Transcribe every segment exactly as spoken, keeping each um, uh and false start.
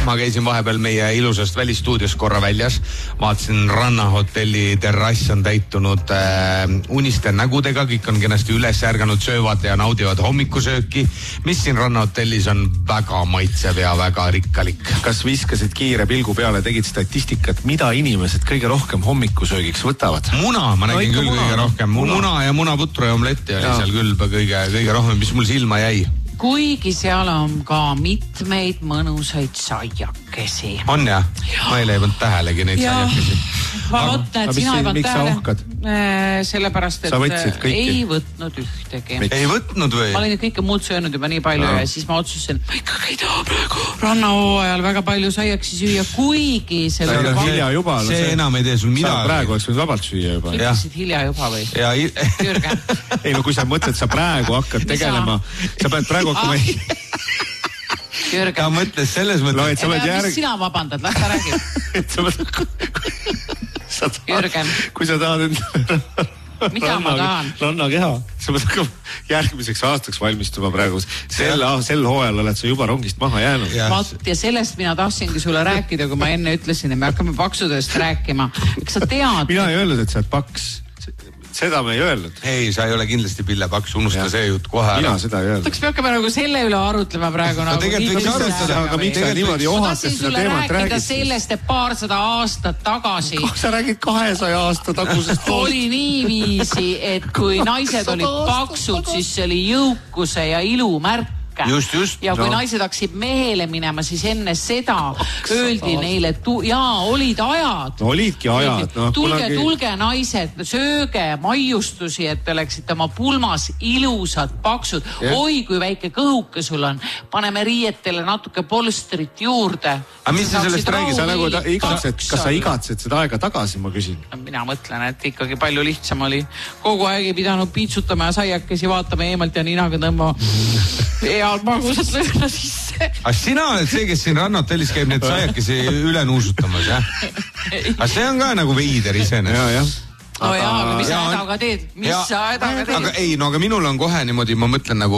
ma käisin vahepeal meie ilusast välistuudios korra väljas, vaatasin rannahotelli terrass on täitunud äh, uniste nägudega, kõik on kenasti üles ärganud, söövad ja naudivad hommikusööki, mis siin rannahotellis on väga maitsev ja väga rikkalik. Kas viskasid kiire pilgu peale, tegid statistikat, mida inimesed kõige rohkem hommikusöögiks võtavad? Muna, ma nägin no, küll muna. kõige rohkem. Muna, muna ja munaputru ja omletti oli ja. seal küll kõige, kõige rohkem, mis mul silma jäi. Kuigi seal on ka mitmeid mõnusaid saiakesi. On jah? Ma ei leivanud tähelegi neid ja. saiakesi. Ma võtlen, et sina ei võtnud tähele. Sellepärast, et ei võtnud ühtegi. Miks? Ei võtnud või? Ma olin kõike muud söönud juba nii palju no. ja siis ma otsusin, ma ikkagi ei taha praegu rannahooajal väga palju saiaksi süüa, kuigi see on hilja juba. See, see enam ei tee sul midagi. Sa praegu oleks võinud vabalt süüa juba. Ütlesid hilja juba või? Ja, Jürgen. Ei no kui sa mõtled, sa praegu hakkad tegelema, sa pead praegu hakkama ei... Jürgen. Ta mõtles selles mõttes. No, et järg... Mis sina vabandad? Las ta räägib. et sa mõtled... Jürgen. Kui sa tahad endale... Mida ma tahan? Rannakeha. Sa pead hakkama järgmiseks aastaks valmistuma praegu. Sel, sel hooajal oled sa juba rongist maha jäänud. Ja. ja sellest mina tahtsingi sulle rääkida, kui ma enne ütlesin, et me hakkame paksudest rääkima. Eks sa tead... Mina ei öelnud, et sa oled paks. Seda me ei öelnud. Ei, sa ei ole kindlasti Pille Paks, unusta ja. see jutt kohe ära. Mina seda ei öelnud. Kas me hakkame nagu selle üle arutlema praegu? No, nagu tegelikult võiks arutleda, aga miks sa niimoodi ohates seda teemat räägid? rääkida sellest, et paarsada aastat tagasi. Sa räägid kahesaja aasta tagusest. Oli niiviisi, et kui naised olid paksud, siis see oli jõukuse ja ilu märk. Just, just. Ja kui no. naised hakkasid mehele minema, siis enne seda öeldi neile, et tu, jaa, olid ajad. No olidki ajad. No, tulge, kunagi... tulge naised, sööge maiustusi, et te oleksite oma pulmas ilusad, paksud. Yeah. Oi, kui väike kõhuke sul on. Paneme riietele natuke polstrit juurde. Aga mis sa sellest räägid? Sa nagu ta, igatsed, kas sa igatsed seda aega tagasi, ma küsin? Mina mõtlen, et ikkagi palju lihtsam oli. Kogu aeg ei pidanud piitsutama ja saiakesi vaatama eemalt ja ninaga tõmba heal magusad lõhna sisse. Aga sina oled see, kes siin rannahotellis käib need saiakesi üle nuusutamas, jah? Aga see on ka nagu veider iseenesest. Ja, jah. No aga, jaa, aga mis sa hädaga teed? Mis ja, sa hädaga teed? Aga ei, no aga minul on kohe niimoodi, ma mõtlen nagu,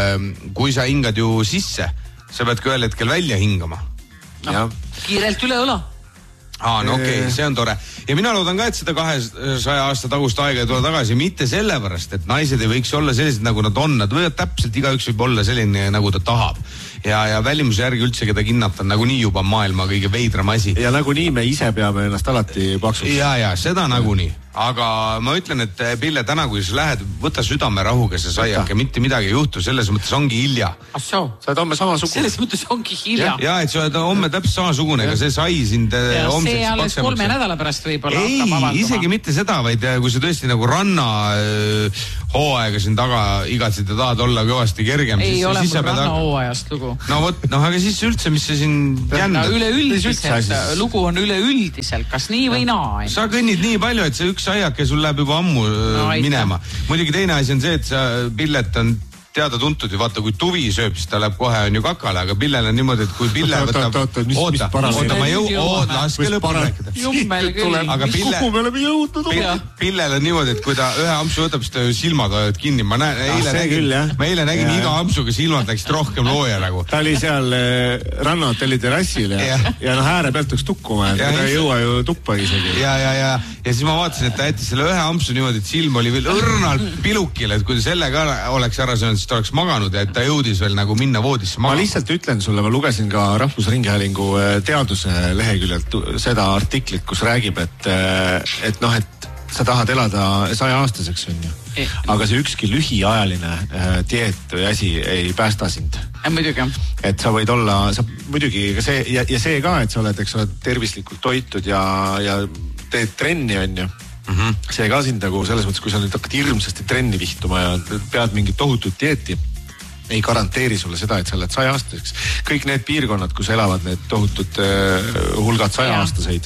kui sa hingad ju sisse, sa pead ka ühel hetkel välja hingama. No, kiirelt üle õla. Aa, no okei, okay, see on tore. Ja mina loodan ka, et seda kahesaja aasta tagust aega ei tule tagasi, mitte sellepärast, et naised ei võiks olla sellised, nagu nad on. Nad võivad täpselt, igaüks võib olla selline, nagu ta tahab. Ja, ja välimuse järgi üldse, keda kinnata, nagu nii juba maailma kõige veidram asi. Ja nagu nii me ise peame ennast alati paksuks. Ja, ja, seda nagu nii. Aga ma ütlen, et Pille, täna kui sa lähed, võta südame rahuga see saiake, mitte midagi ei juhtu, selles mõttes ongi hilja. Assoo, sa oled homme samasugune. Selles mõttes ongi hilja. Ja, et sa oled homme täpselt samasugune, ega see sai sind ja homseks see alles paksemaks. Kolme nädala pärast võib-olla ei, hakkab avaldama. Isegi mitte seda, vaid kui sa tõesti nagu ranna äh, hooaega siin taga igatsid ja tahad olla kõvasti kergem. Ei siis, ole siis mul ranna haga... hooajast lugu. No vot, noh, aga siis üldse, mis see siin jändab? No, üleüldiselt, lugu on üleüldiselt, kas nii või naa? Sa kõnnid nii palju, et see üks saiake sul läheb juba ammu no, minema. Muidugi teine asi on see, et sa Pillet on teada tuntud ja vaata, kui tuvi sööb, siis ta läheb kohe on ju kakale, aga Pillel on niimoodi, et kui Pille võtab... Oota, oota, ma jõu... Oota, laske lõpun rääkida. Jummel küll. Aga Pille... Kuhu me oleme jõudnud? Pillel on niimoodi, et kui ta ühe ampsu võtab, siis ta ju silmad hoiavad kinni. Ma näen, eile nägin, ma eile nägin iga ampsuga silmad läksid rohkem looja nagu. Ta oli seal rannahotelli terrassil ja, ja noh, ääre pealt üks tukkuma ja ta ei jõua ju tuppa isegi. Ja, ja, ja, ja siis ma vaatasin, et ta jättis selle ühe ampsu niimoodi, et silm oli veel õrnalt pilukil, et kui ta selle ka oleks ära söönud, siis ta oleks maganud ja et ta jõudis veel nagu minna voodisse magama. Ma lihtsalt ütlen sulle, ma lugesin ka Rahvusringhäälingu teaduse leheküljelt seda artiklit, kus räägib, et, et noh, et sa tahad elada saja aastaseks on ju. Aga see ükski lühiajaline dieet või asi ei päästa sind. Muidugi. Et sa võid olla, sa muidugi see, ja, ja see ka, et sa oled, eks oled tervislikult toitud ja, ja teed trenni on ju. Mm-hmm. See ka sind nagu selles mõttes, kui sa nüüd hakkad hirmsasti trenni vihtuma ja pead mingit tohutut dieeti, ei garanteeri sulle seda, et sa oled saja aastaseks. Kõik need piirkonnad, kus elavad need tohutud uh, hulgad saja aastaseid,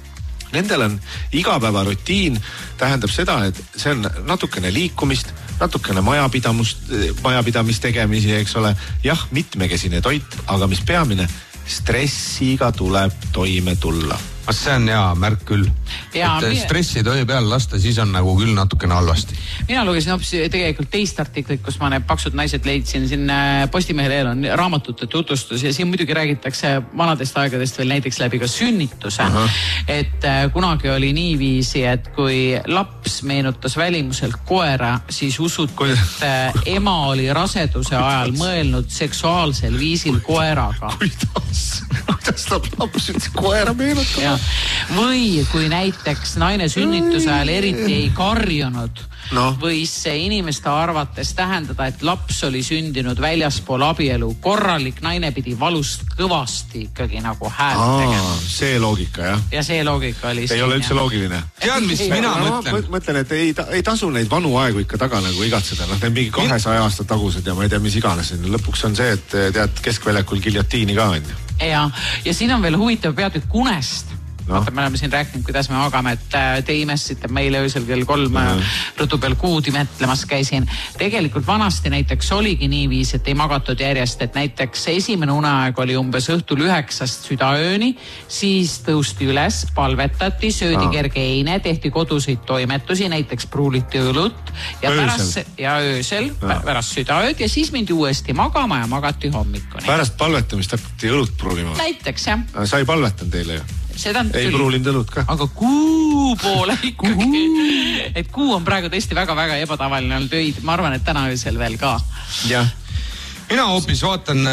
nendel on igapäeva rutiin, tähendab seda, et see on natukene liikumist, natukene majapidamust, majapidamistegemisi, eks ole. Jah, mitmekesine toit, aga mis peamine, stressiga tuleb toime tulla. see on hea märk küll. Ja, et mi... stressi ei tohi peale lasta, siis on nagu küll natukene halvasti. Mina lugesin hoopis tegelikult teist artiklit, kus ma need paksud naised leidsin. Siin Postimehe lehel on raamatute tutvustus ja siin muidugi räägitakse vanadest aegadest veel näiteks läbi ka sünnituse. Aha. Et kunagi oli niiviisi, et kui laps meenutas välimuselt koera, siis usuti, et ema oli raseduse ajal mõelnud seksuaalsel viisil koeraga. Kuidas? Kuidas laps üldse koera meenutada? Või kui näiteks naine sünnituse ajal eriti ei karjunud, no. Võis see inimeste arvates tähendada, et laps oli sündinud väljaspool abielu. Korralik naine pidi valust kõvasti ikkagi nagu häält Aa, tegema. See loogika, jah? Ja see loogika oli ei siin, ole üldse jah. Loogiline. Tead, mis mina no, mõtlen? Mõtlen, et ei, ei tasu neid vanu aegu ikka taga nagu igatseda. Noh, need mingi kahesaja aasta tagused ja ma ei tea, mis iganes. Lõpuks on see, et tead keskväljakul giljotiini ka on. Ja, ja siin on veel huvitav peatükk unest. No. Vaata, me oleme siin rääkinud, kuidas me magame, et te imessite meile öösel kell kolm mm. rõdu peal kuud imetlemas käisin. Tegelikult vanasti näiteks oligi niiviis, et ei magatud järjest, et näiteks esimene uneaeg oli umbes õhtul üheksast südaööni, siis tõusti üles, palvetati, söödi ah. kerge eine, tehti koduseid toimetusi, näiteks pruuliti õlut ja öösel. pärast, ja öösel, ah. pärast südaööd ja siis mindi uuesti magama ja magati hommikuni. Pärast palvetamist hakati õlut pruulima? Näiteks, jah. Sa ei palvetanud teile ju? Seda ei pruulinud õlut ka. Aga kuu poole ikkagi. Et kuu on praegu tõesti väga-väga ebatavaline olnud öid. Ma arvan, et täna öösel veel ka. Jah. Mina hoopis vaatan,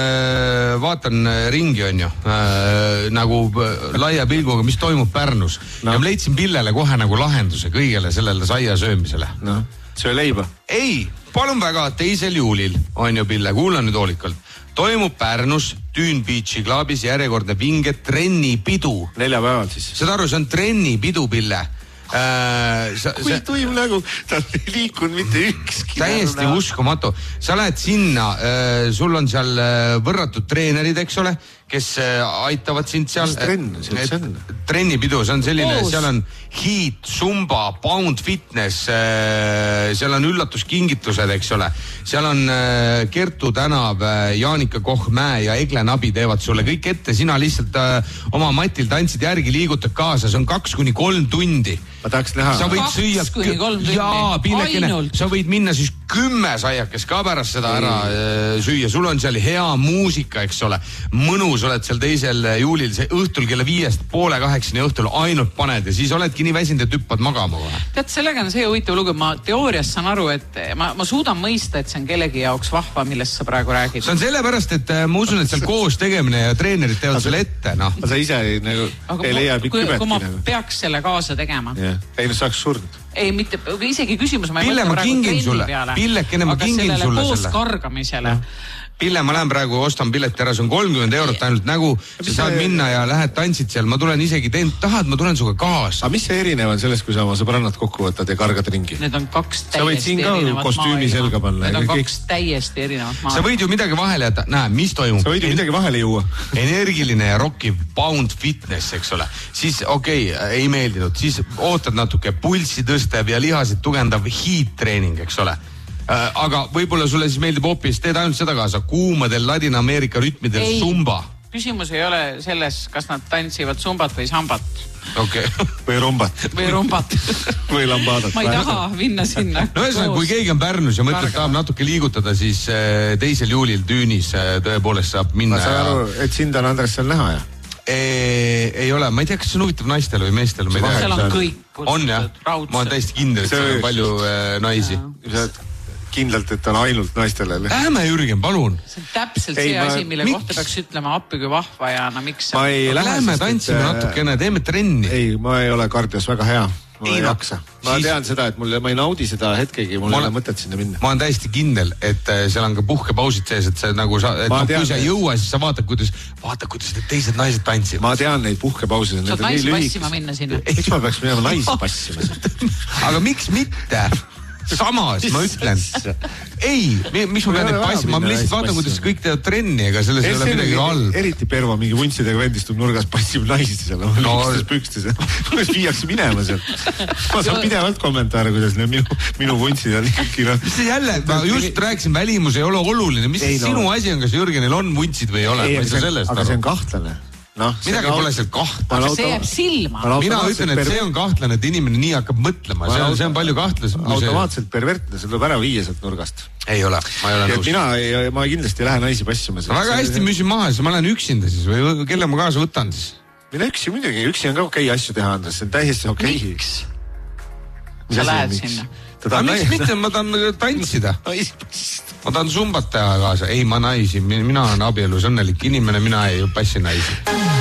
vaatan ringi on ju, äh, nagu laia pilguga, mis toimub Pärnus. No. Ja ma leidsin Pillele kohe nagu lahenduse kõigele sellele saia söömisele. No, söö leiba? Ei, palun väga, teisel juulil on ju Pille, kuula nüüd hoolikalt. Toimub Pärnus Dune Beachi klaabis järjekordne vinge trennipidu. Neljapäeval siis. Seda aru, see on trennipidu, Pille. Äh, sa, kui see... toimub nagu, ta ei liikunud mitte ükski. Täiesti uskumatu. Sa lähed sinna, äh, sul on seal äh, võrratud treenerid, eks ole, kes äh, aitavad sind seal. Mis trenn see on? Trennipidu, see on selline, Oos. Seal on heat, zumba, pound fitness, äh, seal on üllatuskingitused, eks ole. Seal on äh, Kertu Tänav, äh, Jaanika Kohmäe ja Egle Nabi teevad sulle kõik ette, sina lihtsalt äh, oma matil tantsid järgi, liigutad kaasa, see on kaks kuni kolm tundi. Ma tahaks näha. Sa võid kaks süüa, kuni kolm tundi. Jaa, Pillekene, sa võid minna siis kümme saiakes ka pärast seda ära äh, süüa. Sul on seal hea muusika, eks ole. Mõnus oled seal teisel juulil, see õhtul kella viiest poole kaheksani õhtul ainult paned ja siis oledki nii väsinud, et hüppad magama kohe. Tead, sellega on see huvitav lugu, ma teoorias saan aru, et ma, ma suudan mõista, et see on kellegi jaoks vahva, millest sa praegu räägid. See on sellepärast, et ma usun, et seal koos tegemine ja treenerid teevad selle ette, noh. Sa ise nagu, ei leia pikk kübetki. Kui ma nagu. peaks selle kaasa tegema. Yeah. Ei, no saaks surnud. Ei, mitte, isegi küsimus, ma ei Pille, mõtle praegu trenni sulle. peale. Pillekene, ma kingin sulle selle. Aga sellele koos kargamisele. Pille, ma lähen praegu, ostan pileti ära, see on kolmkümmend eurot ainult nägu, sa saad see... minna ja lähed tantsid seal, ma tulen isegi, teen, tahad, ma tulen suga kaasa. Aga mis see erinev on sellest, kui sa oma sõbrannad kokku võtad ja kargad ringi? Need on kaks täiesti erinevat maailma. Need on kaks täiesti erinevat maailma. Sa võid ju midagi vahele jätta, näe, mis toimub? Sa võid ju midagi vahele juua. Energiline ja rockiv pound fitness, eks ole. Siis, okei, okay, ei meeldinud, siis ootad natuke, pulssi tõstev ja lihasid tugendav heat treening, eks ole. Aga võib-olla sulle siis meeldib hoopis, teed ainult seda kaasa, kuumadel Ladina-Ameerika rütmidel ei, zumba. Küsimus ei ole selles, kas nad tantsivad zumbat või sambat. Okay. Või rumbat. Või rumbat. Või lambadat. Ma ei taha minna sinna. No ühesõnaga, kui keegi on Pärnus ja mõtleb, tahab natuke liigutada, siis teisel juulil Düünis tõepoolest saab minna. Ma saan aru, et sind on Andres seal näha, jah? Ei, ei ole, ma ei tea, kas see on huvitav naistel või meestel. Seal on kõik. On jah, ma olen täiesti kindel, et seal on palju äh, naisi. Sa oled kindlalt, et on ainult naistele. Lähme, Jürgen, palun. See on täpselt ei, see ma... asi, mille miks? Kohta peaks ütlema appi kui vahva ja no miks. Ma ei lähe, lähme tantsime et... natukene, teeme trenni. Ei, ma ei ole kardios väga hea. Ma ei, ei jaksa. Ma siis... tean seda, et mul, ma ei naudi seda hetkegi, mul ei ole mõtet sinna minna. Ma olen täiesti kindel, et seal on ka puhkepausid sees, et see nagu sa, et no, tean, kui sa ei jõua, siis sa vaatad, kuidas, vaata, kuidas need teised naised tantsivad. Ma tean neid puhkepausid. Saad naisi passima minna sinna. Miks ma peaks minema naisi passima? Aga miks mitte? Samas, ma ütlen. Ei, miks ma pean neid passima? Ma lihtsalt vaatan, kuidas kõik teevad trenni, ega selles ei ole midagi halb. Eriti Perva mingi vuntsidega vendistub nurgas, passib naisi seal. No, pükstes. Kuidas viiakse minema seal? Ma saan pidevalt kommentaare, kuidas need minu, minu vuntsid on ikkagi. Mis see jälle? Ma just rääkisin, välimus ei ole oluline. Mis see sinu asi on, kas Jürgenil on vuntsid või ei ole? Aga see on kahtlane. No, midagi ka... pole seal kahtlane. Aga see jääb silma. Mina ütlen, et see on kahtlane, et inimene nii hakkab mõtlema. See on, see on palju kahtlas. Automaatselt pervertne, see tuleb ära viia sealt nurgast. Ei ole, ma ei ole nõus. Mina, ma kindlasti ei lähe naisi passima. Ma väga hästi müüsin maha, siis ma lähen üksinda siis või kelle ma kaasa võtan siis? Mina üksi muidugi, üksi on ka okei asju teha, Andres, see on täiesti okei. Miks? Sa lähed sinna? Aga miks mitte, ma tahan tantsida. Ma tahan sumbat teha kaasa. Ei, ma naisi, mina olen abielus õnnelik inimene, mina ei passi naisi.